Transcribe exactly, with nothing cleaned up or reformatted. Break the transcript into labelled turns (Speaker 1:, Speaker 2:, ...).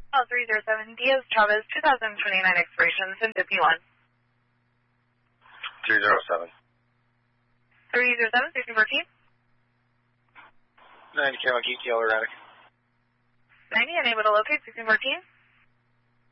Speaker 1: Oh, three zero seven Diaz Chavez, two thousand twenty-nine expiration, SIM fifty-one.
Speaker 2: three zero seven.
Speaker 1: three zero seven, sixteen fourteen.
Speaker 2: ninety Camo Geek, Yellow Erratic.
Speaker 1: ninety, unable to locate, sixteen fourteen.